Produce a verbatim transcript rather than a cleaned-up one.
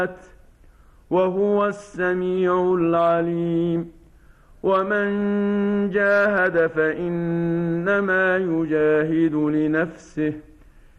وهو السميع العليم ومن جاهد فإنما يجاهد لنفسه